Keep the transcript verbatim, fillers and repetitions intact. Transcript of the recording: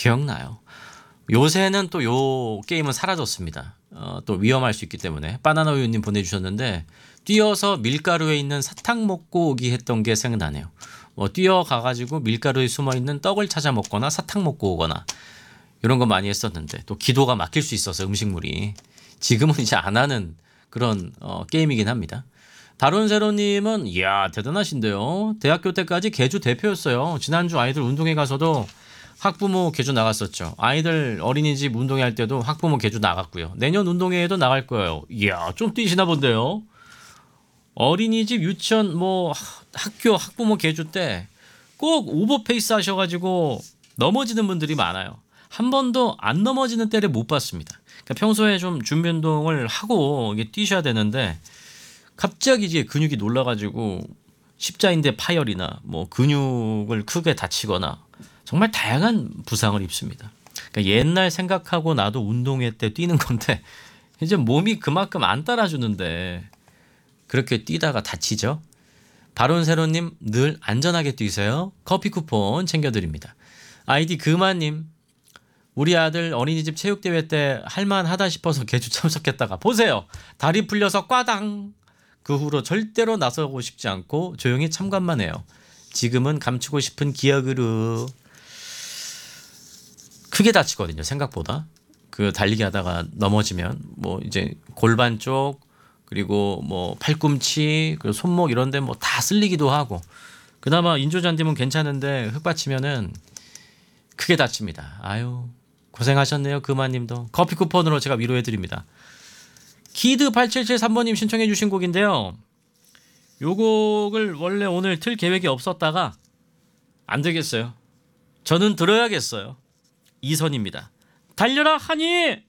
기억나요. 요새는 또 요 게임은 사라졌습니다. 어, 또 위험할 수 있기 때문에. 바나나 우유님 보내주셨는데 뛰어서 밀가루에 있는 사탕 먹고 오기 했던 게 생각나네요. 뭐 뛰어가가지고 밀가루에 숨어있는 떡을 찾아 먹거나 사탕 먹고 오거나 이런 거 많이 했었는데 또 기도가 막힐 수 있어서 음식물이 지금은 이제 안 하는 그런 어, 게임이긴 합니다. 다론세로님은 이야 대단하신데요. 대학교 때까지 개주 대표였어요. 지난주 아이들 운동회 가서도 학부모 개주 나갔었죠. 아이들 어린이집 운동회 할 때도 학부모 개주 나갔고요. 내년 운동회에도 나갈 거예요. 이야 좀 뛰시나 본데요. 어린이집 유치원 뭐 학교 학부모 개주 때 꼭 오버페이스 하셔가지고 넘어지는 분들이 많아요. 한 번도 안 넘어지는 때를 못 봤습니다. 그러니까 평소에 좀 준비 운동을 하고 이게 뛰셔야 되는데 갑자기 이제 근육이 놀라가지고 십자인대 파열이나 뭐 근육을 크게 다치거나 정말 다양한 부상을 입습니다. 그러니까 옛날 생각하고 나도 운동회 때 뛰는 건데 이제 몸이 그만큼 안 따라주는데 그렇게 뛰다가 다치죠. 바론세로님 늘 안전하게 뛰세요. 커피 쿠폰 챙겨드립니다. 아이디 금아님 우리 아들 어린이집 체육대회 때 할만하다 싶어서 개주 참석했다가 보세요. 다리 풀려서 꽈당. 그 후로 절대로 나서고 싶지 않고 조용히 참관만 해요. 지금은 감추고 싶은 기억으로. 크게 다치거든요. 생각보다. 그 달리기 하다가 넘어지면 뭐 이제 골반 쪽 그리고 뭐 팔꿈치 그리고 손목 이런 데 뭐 다 쓸리기도 하고 그나마 인조잔디면 괜찮은데 흙받치면은 크게 다칩니다. 아유 고생하셨네요. 금아님도. 커피 쿠폰으로 제가 위로해드립니다. 키드 팔칠칠삼 번님 신청해 주신 곡인데요. 요 곡을 원래 오늘 틀 계획이 없었다가 안 되겠어요. 저는 들어야겠어요. 이선입니다. 달려라 하니.